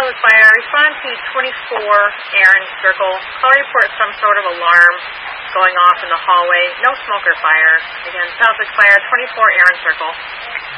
Southwick Fire, respond to 24 Aaron Circle. Call report some sort of alarm going off in the hallway. No smoke or fire. Again, Southwick Fire, 24 Aaron Circle.